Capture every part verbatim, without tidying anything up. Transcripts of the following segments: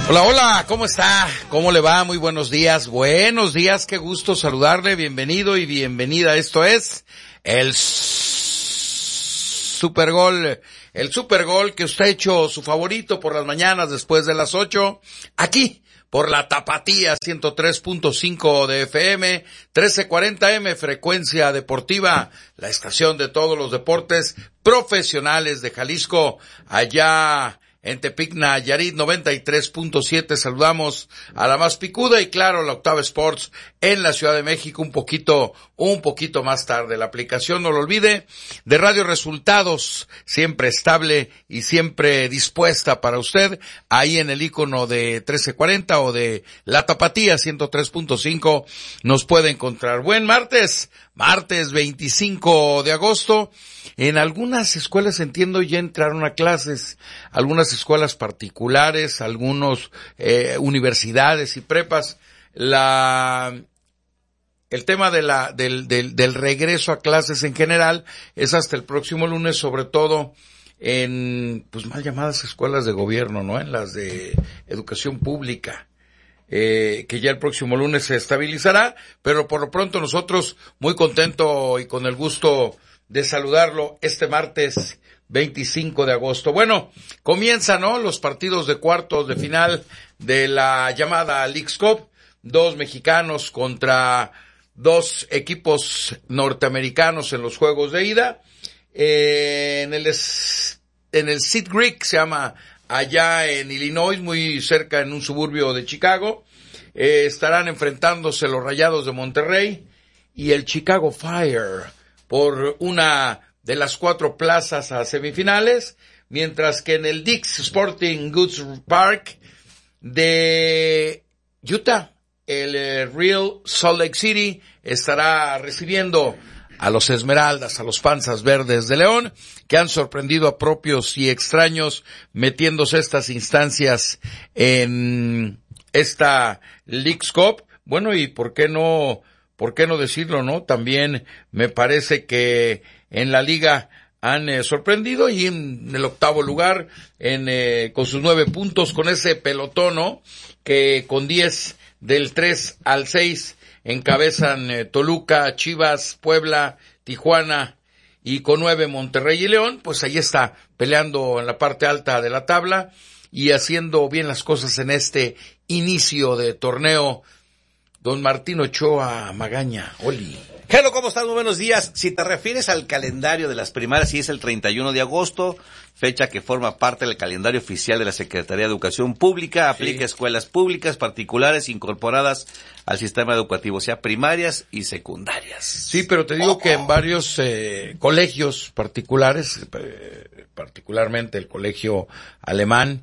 Hola, hola, ¿cómo está? ¿Cómo le va? Muy buenos días. Buenos días, qué gusto saludarle. Bienvenido y bienvenida. Esto es el Supergol. El Supergol que usted ha hecho su favorito por las mañanas después de las ocho. Aquí, por la Tapatía ciento tres punto cinco de F M, trece cuarenta M, frecuencia deportiva, la estación de todos los deportes profesionales de Jalisco, allá en Tepic, Nayarit, noventa y tres punto siete. Saludamos a la más picuda y claro, la Octava Sports en la Ciudad de México, un poquito, un poquito más tarde. La aplicación, no lo olvide, de Radio Resultados, siempre estable y siempre dispuesta para usted, ahí en el icono de trece cuarenta o de la Tapatía ciento tres punto cinco nos puede encontrar. Buen martes, martes veinticinco de agosto. En algunas escuelas, entiendo, ya entraron a clases, algunas escuelas particulares, algunos eh, universidades y prepas. La el tema de la del, del del regreso a clases en general es hasta el próximo lunes, sobre todo en pues mal llamadas escuelas de gobierno, ¿no? En las de educación pública. Eh, que ya el próximo lunes se estabilizará, pero por lo pronto nosotros muy contento y con el gusto de saludarlo este martes veinticinco de agosto. Bueno, comienzan, ¿no?, los partidos de cuartos de final de la llamada Leagues Cup, dos mexicanos contra dos equipos norteamericanos en los juegos de ida, eh, en el en el Sid Creek, se llama, allá en Illinois, muy cerca, en un suburbio de Chicago. Eh, estarán enfrentándose los Rayados de Monterrey y el Chicago Fire por una de las cuatro plazas a semifinales, mientras que en el Dick's Sporting Goods Park de Utah, el eh, Real Salt Lake City estará recibiendo a los Esmeraldas, a los Panzas Verdes de León, que han sorprendido a propios y extraños metiéndose a estas instancias en esta Leagues Cup. Bueno, y por qué no, por qué no decirlo, ¿no? También me parece que en la liga han eh, sorprendido, y en el octavo lugar, en eh, con sus nueve puntos, con ese pelotón, ¿no?, que con diez del tres al seis encabezan eh, Toluca, Chivas, Puebla, Tijuana, y con nueve Monterrey y León. Pues ahí está, peleando en la parte alta de la tabla y haciendo bien las cosas en este inicio de torneo. Don Martín Ochoa Magaña, Oli. Hello, ¿cómo estás? Muy buenos días. Si te refieres al calendario de las primarias, sí es el treinta y uno de agosto, fecha que forma parte del calendario oficial de la Secretaría de Educación Pública, aplica sí. a escuelas públicas, particulares, incorporadas al sistema educativo, o sea, primarias y secundarias. Sí, pero te digo oh, que en varios eh, colegios particulares, eh, particularmente el colegio alemán,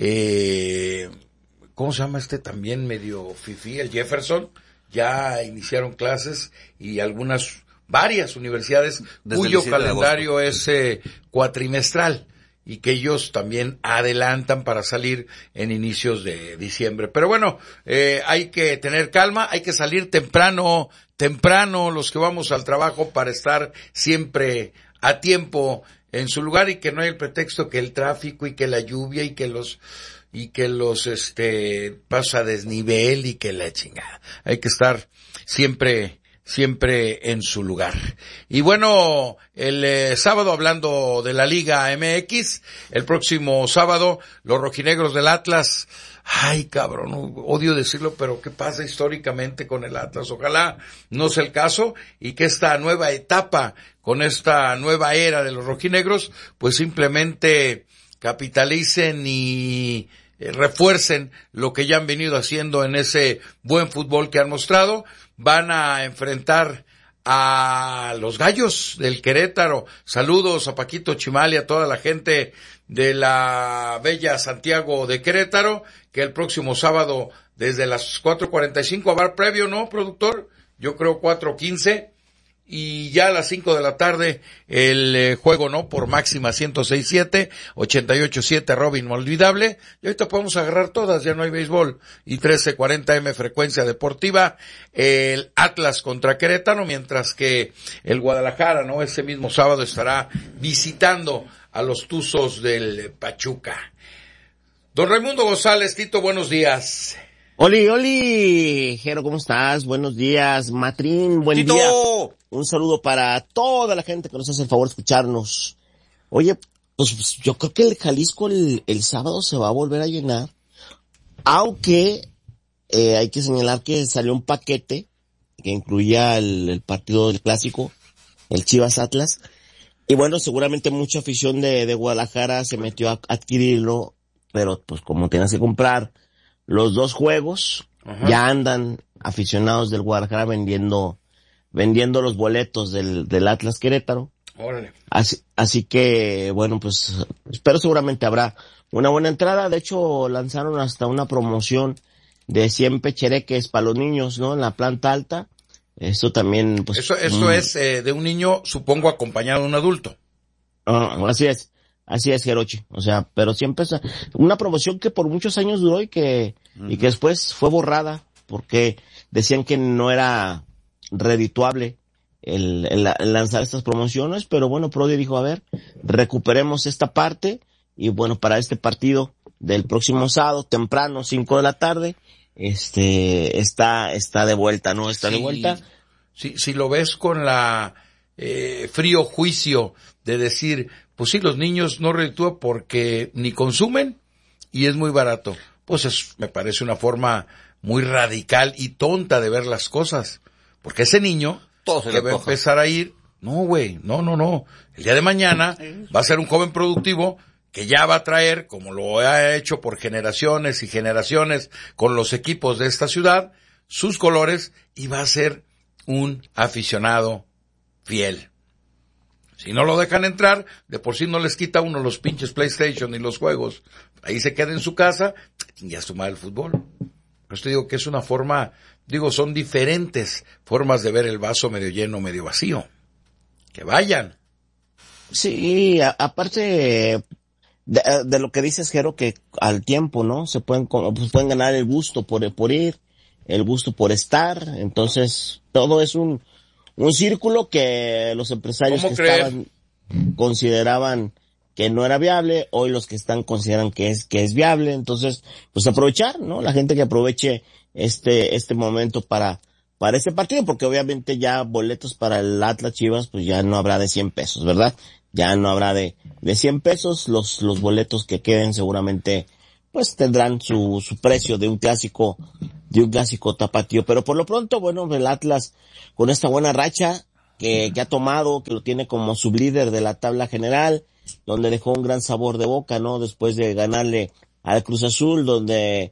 eh, ¿cómo se llama este también medio fifí? El Jefferson. Ya iniciaron clases, y algunas, varias universidades desde cuyo calendario es eh, cuatrimestral, y que ellos también adelantan para salir en inicios de diciembre. Pero bueno, eh, hay que tener calma, hay que salir temprano, temprano los que vamos al trabajo, para estar siempre a tiempo en su lugar, y que no hay el pretexto que el tráfico y que la lluvia y que los y que los, este, pasa a desnivel y que la chingada. Hay que estar siempre, siempre en su lugar. Y bueno, el eh, sábado, hablando de la Liga M X, el próximo sábado, los rojinegros del Atlas, ay cabrón, odio decirlo, pero ¿qué pasa históricamente con el Atlas? Ojalá no sea el caso, y que esta nueva etapa, con esta nueva era de los rojinegros, pues simplemente capitalicen y refuercen lo que ya han venido haciendo en ese buen fútbol que han mostrado. Van a enfrentar a los Gallos del Querétaro. Saludos a Paquito Chimal y a toda la gente de la bella Santiago de Querétaro, que el próximo sábado desde las cuatro cuarenta y cinco habrá previo, ¿no, productor? Yo creo cuatro quince. Y ya a las cinco de la tarde el eh, juego, ¿no?, por máxima ciento seis siete, ochenta y ocho siete, Robin Inolvidable. Y ahorita podemos agarrar todas, ya no hay béisbol. Y trece cuarenta M, frecuencia deportiva, el Atlas contra Querétaro, mientras que el Guadalajara, ¿no?, ese mismo sábado estará visitando a los Tuzos del Pachuca. Don Raimundo González, Tito, buenos días. Oli, Oli, Jero, ¿cómo estás? Buenos días, Matrín, buen Tito. día. Un saludo para toda la gente que nos hace el favor de escucharnos. Oye, pues yo creo que el Jalisco el, el sábado se va a volver a llenar, aunque eh, hay que señalar que salió un paquete que incluía el, el partido del clásico, el Chivas Atlas, y bueno, seguramente mucha afición de, de Guadalajara se metió a adquirirlo, pero pues como tienes que comprar los dos juegos, ajá, ya andan aficionados del Guadalajara vendiendo vendiendo los boletos del, del Atlas Querétaro. Órale. Así, así que, bueno, pues, espero seguramente habrá una buena entrada. De hecho, lanzaron hasta una promoción de cien pechereques para los niños, ¿no? En la planta alta. Esto también, pues. Eso, eso mm, es eh, de un niño, supongo, acompañado de un adulto. Uh, así es. Así es, Jerochi. O sea, pero siempre es una promoción que por muchos años duró y que, uh-huh, y que después fue borrada porque decían que no era redituable el, el, el lanzar estas promociones, pero bueno, Prodi dijo, a ver, recuperemos esta parte, y bueno, para este partido del próximo sábado, temprano, cinco de la tarde, este, está, está de vuelta, ¿no? Está sí, de vuelta. Si, si lo ves con la, eh, frío juicio de decir, pues sí, los niños no reditúan porque ni consumen y es muy barato, pues es, me parece una forma muy radical y tonta de ver las cosas. Porque ese niño que va a empezar a ir, no güey, no, no, no. El día de mañana va a ser un joven productivo que ya va a traer, como lo ha hecho por generaciones y generaciones con los equipos de esta ciudad, sus colores, y va a ser un aficionado fiel. Si no lo dejan entrar, de por sí no les quita uno los pinches PlayStation y los juegos. Ahí se queda en su casa, ya es tomar el fútbol. Por eso digo que es una forma, digo, son diferentes formas de ver el vaso medio lleno, medio vacío. Que vayan. Sí, a, aparte de, de lo que dices, Jero, que al tiempo, ¿no? Se pueden, pues pueden ganar el gusto por, por ir, el gusto por estar. Entonces, todo es un, un círculo que los empresarios que creer? estaban, consideraban que no era viable, hoy los que están consideran que es, que es viable. Entonces, pues aprovechar, ¿no? La gente que aproveche este, este momento para, para este partido, porque obviamente ya boletos para el Atlas Chivas, pues ya no habrá de cien pesos, ¿verdad? Ya no habrá de, de cien pesos, los, los boletos que queden seguramente, pues tendrán su, su precio de un clásico, de un clásico tapatío. Pero por lo pronto, bueno, el Atlas, con esta buena racha que, que ha tomado, que lo tiene como sublíder de la tabla general, donde dejó un gran sabor de boca, ¿no? Después de ganarle al Cruz Azul, donde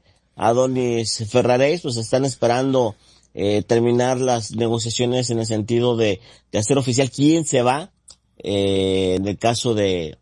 Adonis Ferraréis, pues están esperando eh, terminar las negociaciones en el sentido de, de hacer oficial quién se va, eh, en el caso de,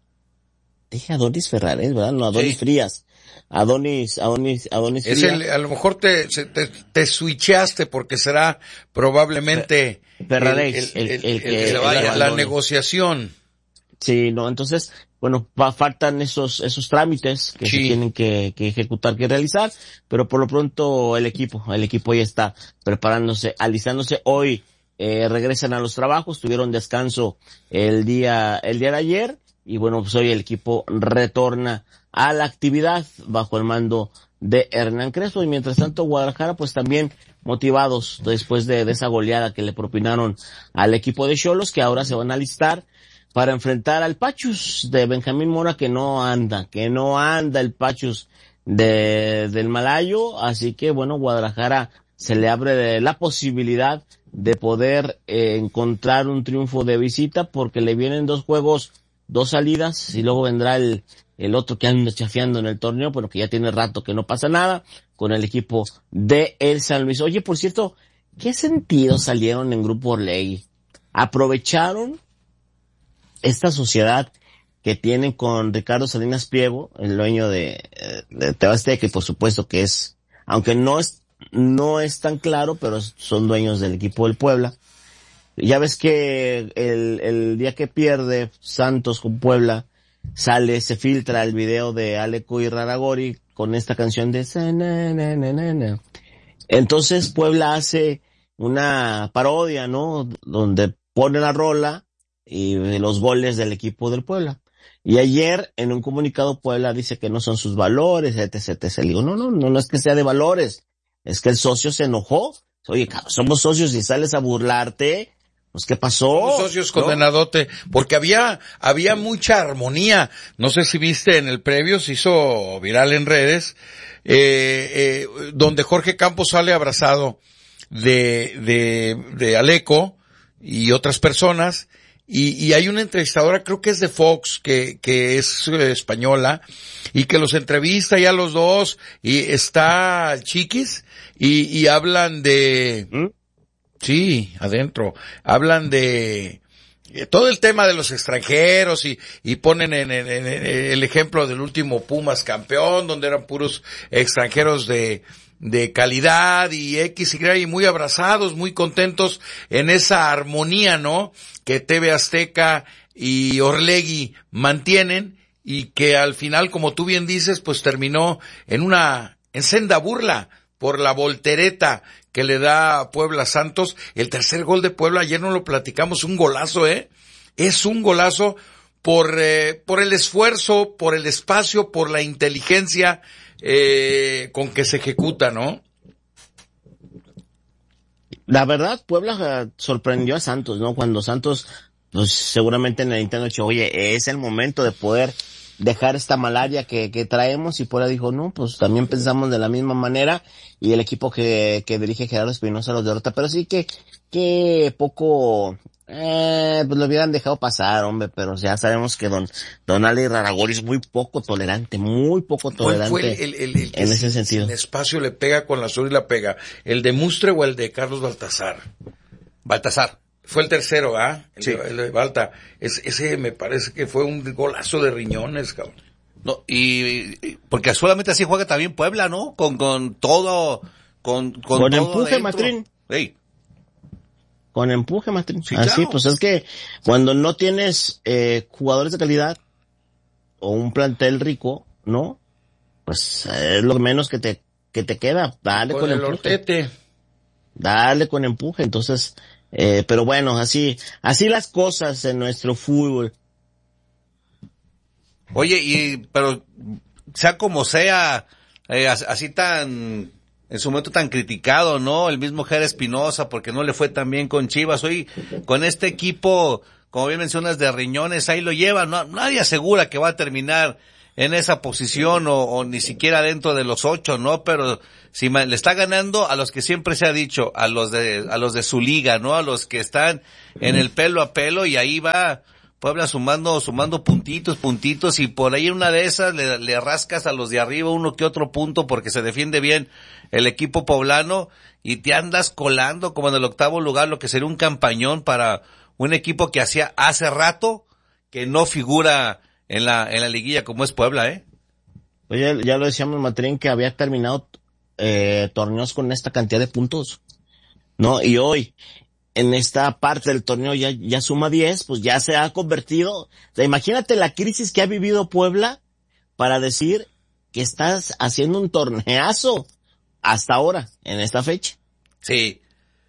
dije Adonis Ferraréis, ¿verdad? No, Adonis sí. Frías. Adonis, Adonis, Adonis es Frías. El, a lo mejor te, te, te switcheaste porque será probablemente Ferraréis, el, el, el, el, el, que el, la, la negociación. Sí, no, entonces, bueno, va, faltan esos, esos trámites que sí. se tienen que, que ejecutar, que realizar, pero por lo pronto el equipo, el equipo ya está preparándose, alistándose. Hoy, eh, regresan a los trabajos, tuvieron descanso el día, el día de ayer, y bueno, pues hoy el equipo retorna a la actividad bajo el mando de Hernán Crespo, y mientras tanto Guadalajara, pues también motivados después de, de esa goleada que le propinaron al equipo de Xolos, que ahora se van a alistar para enfrentar al Pachus de Benjamín Mora, que no anda, que no anda el Pachus de, del Malayo. Así que bueno, Guadalajara se le abre la posibilidad de poder eh, encontrar un triunfo de visita, porque le vienen dos juegos, dos salidas, y luego vendrá el, el otro que anda chafeando en el torneo, pero que ya tiene rato que no pasa nada, con el equipo de el San Luis. Oye, por cierto, ¿qué sentido salieron en Grupo Orlegui? Aprovecharon esta sociedad que tienen con Ricardo Salinas Pliego, el dueño de, de T V Azteca, que por supuesto que es, aunque no es, no es tan claro, pero son dueños del equipo del Puebla. Ya ves que el, el día que pierde Santos con Puebla, sale, se filtra el video de Aleco y Raragori con esta canción de Sananana. Entonces Puebla hace una parodia, ¿no? Donde pone la rola y los goles del equipo del Puebla. Y ayer, en un comunicado, Puebla dice que no son sus valores, etc, etcétera. Le digo, no, no, no, no es que sea de valores, es que el socio se enojó. Oye, cabrón, somos socios y sales a burlarte, pues ¿qué pasó? Somos socios, ¿no? Condenadote, porque había, había mucha armonía. No sé si viste en el previo, se hizo viral en redes, eh, eh, donde Jorge Campos sale abrazado de, de, de Aleco y otras personas, y, y hay una entrevistadora, creo que es de Fox, que, que es eh, española, y que los entrevista ya los dos, y está el Chiquis, y, y hablan de, ¿Mm? Sí, adentro, hablan de, de todo el tema de los extranjeros, y, y ponen en, en, en, en el ejemplo del último Pumas campeón, donde eran puros extranjeros de, de calidad y X y Y, muy abrazados, muy contentos en esa armonía, ¿no? Que T V Azteca y Orlegui mantienen, y que al final, como tú bien dices, pues terminó en una, en senda burla por la voltereta que le da a Puebla Santos. El tercer gol de Puebla, ayer no lo platicamos, un golazo, ¿eh? Es un golazo por, eh, por el esfuerzo, por el espacio, por la inteligencia, eh, con que se ejecuta, ¿no? La verdad, Puebla uh, sorprendió a Santos, ¿no? Cuando Santos, pues seguramente en el internet dicho, oye, es el momento de poder dejar esta malaria que, que traemos, y Puebla dijo, no, pues también pensamos de la misma manera, y el equipo que, que dirige Gerardo Espinosa los derrota, pero sí que, que poco, eh, pues lo hubieran dejado pasar, hombre, pero ya sabemos que don, don Ali Raragori es muy poco tolerante, muy poco tolerante. ¿Cuál fue el, el, el que en sin, ese sentido? sin espacio le pega con la sur y la pega? ¿El de Mustre o el de Carlos Baltasar? Baltasar. Fue el tercero, ¿ah? El, sí. el de Balta. Es, ese me parece que fue un golazo de riñones, cabrón. No, y, y porque solamente así juega también Puebla, ¿no? Con, con todo, con, con, con todo empuje, adentro. Matrín. Hey. Con empuje, Matrín. Sí, así, claro. Pues es que cuando no tienes, eh, jugadores de calidad, o un plantel rico, ¿no? Pues es lo menos que te, que te queda. Dale con, con el empuje. Ortete. Dale con empuje, entonces, Eh, pero bueno, así, así las cosas en nuestro fútbol. Oye, y, pero, sea como sea, eh, así tan, en su momento tan criticado, ¿no? El mismo Jera Espinosa, porque no le fue tan bien con Chivas. Hoy, con este equipo, como bien mencionas, de riñones, ahí lo llevan, ¿no? Nadie asegura que va a terminar en esa posición, o, o ni siquiera dentro de los ocho, ¿no? Pero si le está ganando a los que siempre se ha dicho, a los de, a los de su liga, ¿no? A los que están en el pelo a pelo, y ahí va Puebla sumando, sumando puntitos, puntitos, y por ahí una de esas le, le rascas a los de arriba uno que otro punto, porque se defiende bien el equipo poblano, y te andas colando como en el octavo lugar, lo que sería un campañón para un equipo que hacía hace rato que no figura en la, en la liguilla como es Puebla, ¿eh? Oye, ya lo decíamos, Matrín, que había terminado eh, torneos con esta cantidad de puntos, ¿no? Y hoy, en esta parte del torneo ya, ya suma diez, pues ya se ha convertido. O sea, imagínate la crisis que ha vivido Puebla para decir que estás haciendo un torneazo hasta ahora, en esta fecha. Sí,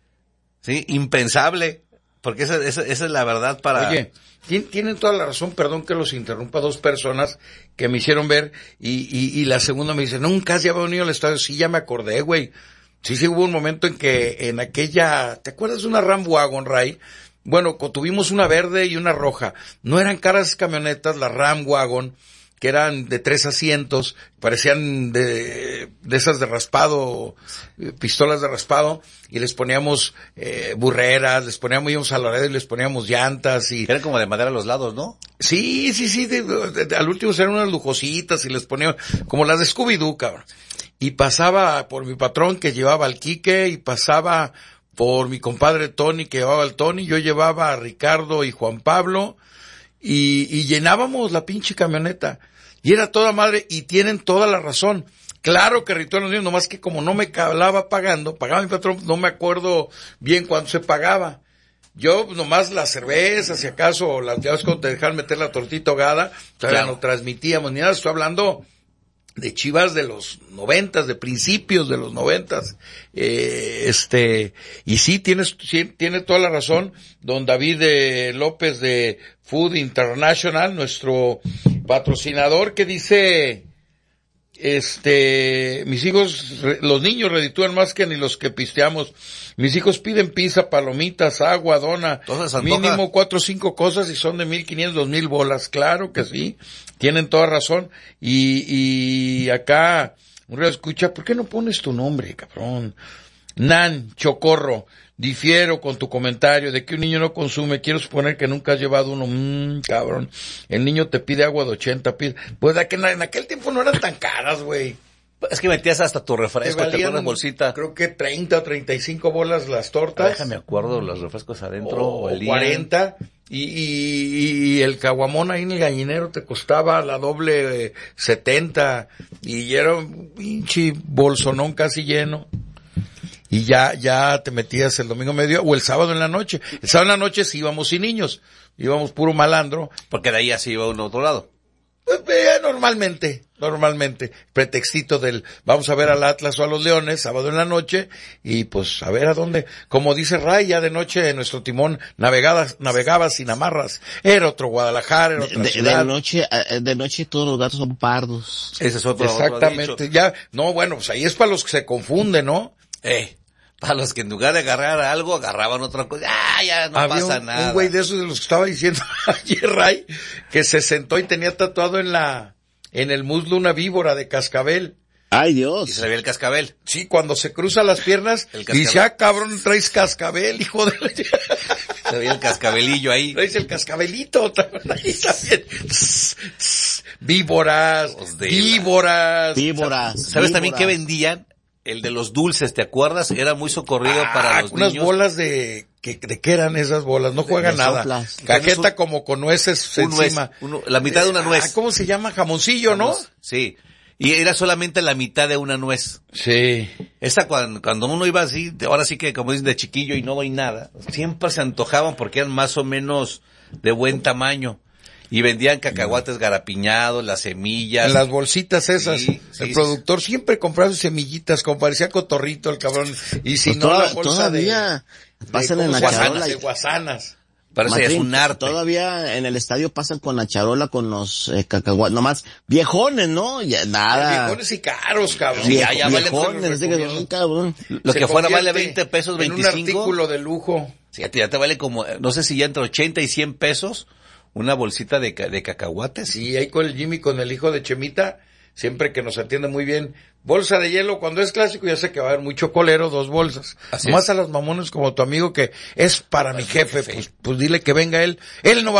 sí, impensable, porque esa, esa, esa es la verdad para... Oye, tienen toda la razón, perdón que los interrumpa, dos personas que me hicieron ver, y, y, y la segunda me dice, nunca has ya venido al estadio. Sí, ya me acordé, güey. Sí, sí, hubo un momento en que en aquella, ¿te acuerdas de una Ram Wagon, Ray? Bueno, tuvimos una verde y una roja. No eran caras camionetas, la Ram Wagon, que eran de tres asientos, parecían de, de esas de raspado, pistolas de raspado, y les poníamos, eh, burreras, les poníamos, íbamos a Laredo y les poníamos llantas y... Eran como de madera a los lados, ¿no? Sí, sí, sí, de, de, de, al último eran unas lujositas y les poníamos, como las de Scooby-Doo, cabrón. Y pasaba por mi patrón que llevaba al Quique, y pasaba por mi compadre Tony que llevaba al Tony, yo llevaba a Ricardo y Juan Pablo, y, y llenábamos la pinche camioneta. Y era toda madre, y tienen toda la razón. Claro que Ritual nos dio, nomás que como no me calaba pagando, pagaba mi patrón, no me acuerdo bien cuánto se pagaba. Yo nomás la cerveza, si acaso, las llaves cuando te dejaban meter la tortita ahogada, todavía claro. No transmitíamos ni nada, estoy hablando de Chivas de los noventas, de principios de los noventas, eh, este, y sí, tienes, sí, tienes toda la razón, don David eh, López de Food International, nuestro patrocinador, que dice, este, mis hijos, los niños reditúan más que ni los que pisteamos. Mis hijos piden pizza, palomitas, agua, dona, mínimo cuatro o cinco cosas y son de mil quinientos, dos mil bolas. Claro que sí, tienen toda razón. Y, y acá, un radio escucha, ¿por qué no pones tu nombre, cabrón? Nan, Chocorro, difiero con tu comentario de que un niño no consume. Quiero suponer que nunca has llevado uno. Mmm, cabrón. El niño te pide agua de ochenta, pide. Pues de que en aquel tiempo no eran tan caras, güey. Es que metías hasta tu refresco, te pones bolsita. Creo que treinta o treinta y cinco bolas las tortas. Ah, déjame acuerdo, los refrescos adentro. O, o cuarenta. Y, y, y el caguamón ahí en el gallinero te costaba la doble eh, setenta. Y era un pinche bolsonón casi lleno. Y ya, ya te metías el domingo medio o el sábado en la noche. El sábado en la noche sí íbamos sin niños. Íbamos puro malandro. Porque de ahí así iba a un otro lado. Pues eh, normalmente, normalmente. Pretextito del, vamos a ver al Atlas o a los Leones, sábado en la noche, y pues a ver a dónde. Como dice Ray, ya de noche nuestro timón navegaba, navegaba sin amarras. Era otro Guadalajara, era otra de, ciudad. De noche, de noche todos los gatos son pardos. Ese es otro. Exactamente. Otro ya, no, bueno, pues ahí es para los que se confunden, ¿no? Eh. Para los que en lugar de agarrar algo, agarraban otra cosa. ¡Ah, ya no Había pasa un, nada! Un güey de esos de los que estaba diciendo ayer, Ray, que se sentó y tenía tatuado en la, en el muslo una víbora de cascabel. ¡Ay, Dios! Y se le veía el cascabel. Sí, cuando se cruza las piernas, dice, ah, cabrón, traes cascabel, hijo de la... Se veía el cascabelillo ahí. Traes el cascabelito, ahí también. Tss, tss, víboras, víboras. Víboras. ¿Sabes víboras. también qué vendían? El de los dulces, ¿te acuerdas? Era muy socorrido ah, para los unas niños. Unas bolas de, que, ¿de qué eran esas bolas? No juegan nada. Soplas. Cajeta un, como con nueces un encima. Nuez, un, la mitad de una nuez. Ah, ¿cómo se llama? Jamoncillo, ¿no? Sí. Y era solamente la mitad de una nuez. Sí. Esa cuando, cuando uno iba así, ahora sí que como dicen de chiquillo y no hay nada, siempre se antojaban porque eran más o menos de buen tamaño. Y vendían cacahuates garapiñados, las semillas. En las bolsitas esas. Sí, sí, el sí. productor siempre compraba sus semillitas, como parecía cotorrito el cabrón. Y si pues no, toda, la bolsa todavía de... pasan de, en la guasanas, charola. de guasanas. Parece Martín, es un arte. Todavía en el estadio pasan con la charola, con los eh, cacahuates, nomás viejones, ¿no? Ya, nada. Viejones y caros, cabrón. Viejo, ya, ya vale viejones, diga, no, cabrón. Lo Se que fuera vale convierte veinte pesos, veinticinco. En un artículo de lujo. Sí, ya te vale como, no sé si ya entre ochenta y cien pesos, una bolsita de, de cacahuates. Sí, ahí con el Jimmy, con el hijo de Chemita, siempre que nos atiende muy bien. Bolsa de hielo, cuando es clásico ya sé que va a haber mucho colero, dos bolsas. Así Más es. A los mamones como tu amigo que es para mi jefe, jefe. Pues, pues dile que venga él. Él no va